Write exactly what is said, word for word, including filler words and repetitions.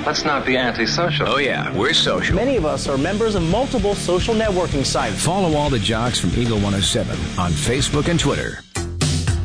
Let's not be antisocial. Oh, yeah, we're social. Many of us are members of multiple social networking sites. Follow all the jocks from Eagle one oh seven on Facebook and Twitter.